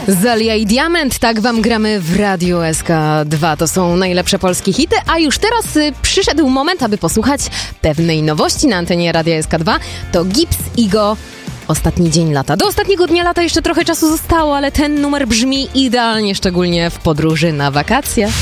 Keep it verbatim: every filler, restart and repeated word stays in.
Zalia i Diament, tak wam gramy w Radiu S K dwa. To są najlepsze polskie hity, a już teraz y, przyszedł moment, aby posłuchać pewnej nowości na antenie Radia S K dwa. To Gibbs i Go. Ostatni dzień lata. Do ostatniego dnia lata jeszcze trochę czasu zostało, ale ten numer brzmi idealnie, szczególnie w podróży na wakacje.